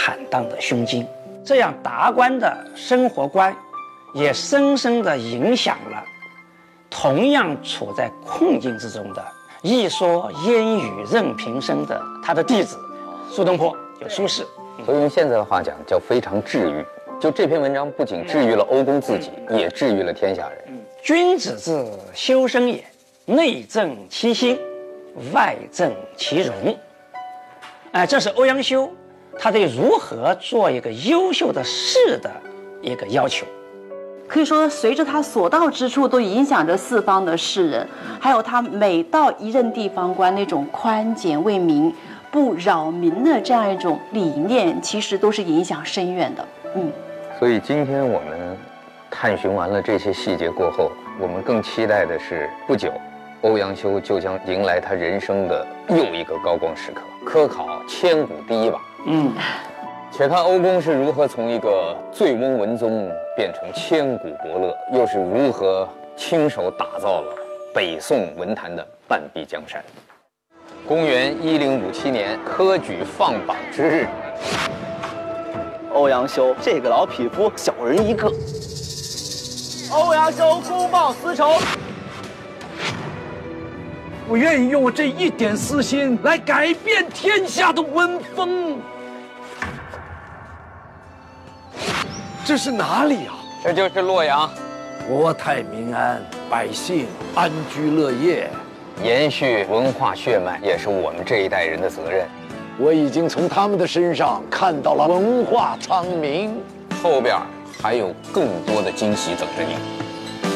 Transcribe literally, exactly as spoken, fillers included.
坦荡的胸襟。这样达观的生活观，也深深地影响了同样处在困境之中的一蓑烟雨任平生的他的弟子苏东坡，就苏轼。 所以用现在的话讲，叫非常治愈。就这篇文章不仅治愈了欧公自己，也治愈了天下人。 君子之修身也，内正其心，外正其容。哎，这是欧阳修他对如何做一个优秀的士的一个要求。 可以说，随着他所到之处都影响着四方的士人，还有他每到一任地方官那种宽简为民、不扰民的这样一种理念，其实都是影响深远的。嗯， 所以今天我们探寻完了这些细节过后，我们更期待的是，不久，欧阳修就将迎来他人生的又一个高光时刻，科考千古第一榜。 嗯。 且看欧公是如何从一个醉翁文宗变成千古伯乐，又是如何亲手打造了北宋文坛的半壁江山。公元一零五七年，科举放榜之日， 欧阳修这个老匹夫，小人一个。欧阳修公报私仇， 我愿意用我这一点私心来改变天下的文风。这是哪里啊？ 这就是洛阳， 国泰民安，百姓安居乐业。 延续文化血脉也是我们这一代人的责任。 我已经从他们的身上看到了文化昌明， 后边还有更多的惊喜等着你。